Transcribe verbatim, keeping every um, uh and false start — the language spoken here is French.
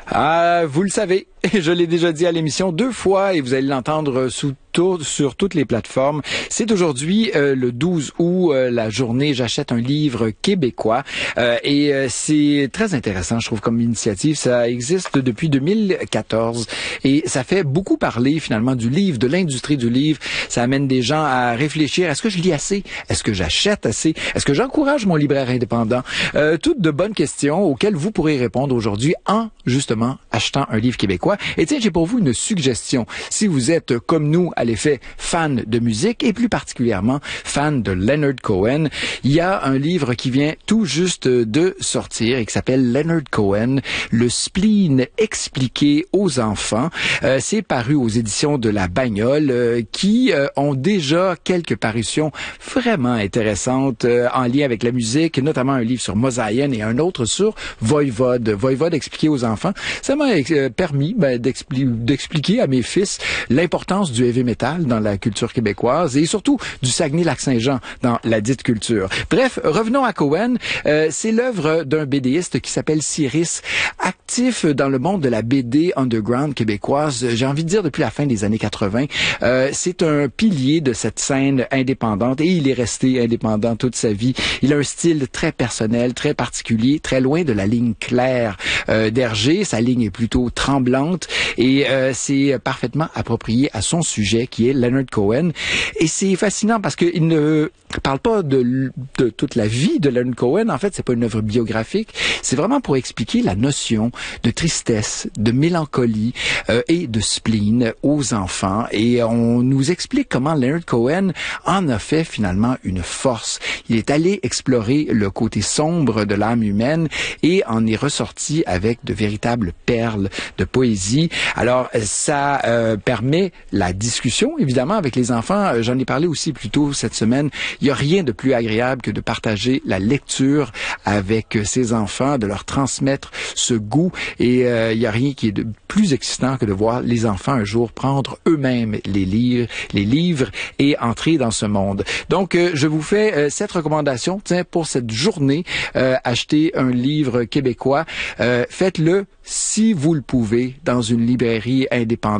Ah, vous le savez, je l'ai déjà dit à l'émission deux fois et vous allez l'entendre sous tout, sur toutes les plateformes. C'est aujourd'hui euh, le douze août, euh, la journée J'achète un livre québécois euh, et euh, c'est très intéressant, je trouve, comme initiative. Ça existe depuis deux mille quatorze et ça fait beaucoup parler finalement du livre, de l'industrie du livre. Ça amène des gens à réfléchir. Est-ce que je lis assez? Est-ce que j'achète assez? Est-ce que j'encourage mon libraire indépendant? Euh, toutes de bonnes questions auxquelles vous pourrez répondre aujourd'hui en, justement, achetant un livre québécois. Et tiens, j'ai pour vous une suggestion. Si vous êtes, comme nous, à l'effet, fan de musique et plus particulièrement fan de Leonard Cohen, il y a un livre qui vient tout juste de sortir et qui s'appelle Leonard Cohen, Le spleen expliqué aux enfants. Euh, c'est paru aux éditions de La Bagnole euh, qui euh, ont déjà quelques parutions vraiment intéressantes euh, en lien avec la musique, notamment un livre sur Mosaïen et un autre sur Voivode. Voivode expliqué aux enfants. Ça m'a euh, permis ben, d'expli- d'expliquer à mes fils l'importance du heavy metal dans la culture québécoise et surtout du Saguenay-Lac-Saint-Jean dans la dite culture. Bref, revenons à Cohen. Euh, c'est l'œuvre d'un BDiste qui s'appelle Cyrus, actif dans le monde de la B D underground québécoise, j'ai envie de dire depuis la fin des années quatre-vingts. Euh, c'est un pilier de cette scène indépendante et il est resté indépendant toute sa vie. Il a un style très personnel, très particulier, très loin de la ligne claire euh, d'Hergé. Sa ligne est plutôt tremblante et euh, c'est parfaitement approprié à son sujet qui est Leonard Cohen. Et c'est fascinant parce qu'il ne parle pas de, de toute la vie de Leonard Cohen. En fait, c'est pas une œuvre biographique. C'est vraiment pour expliquer la notion de tristesse, de mélancolie euh, et de spleen aux enfants. Et on nous explique comment Leonard Cohen en a fait finalement une force. Il est allé explorer le côté sombre de l'âme humaine et en est ressorti avec de véritables perles de poésie. Alors, ça euh, permet la discussion, évidemment, avec les enfants. J'en ai parlé aussi plus tôt cette semaine. Il n'y a rien de plus agréable que de partager la lecture avec ses enfants, de leur transmettre ce goût. Et euh, il n'y a rien qui est de plus excitant que de voir les enfants un jour prendre eux-mêmes les livres, les livres et entrer dans ce monde. Donc, euh, je vous fais euh, cette recommandation, tiens, pour cette journée, euh, achetez un livre québécois. Euh, faites-le si vous le pouvez dans une librairie indépendante.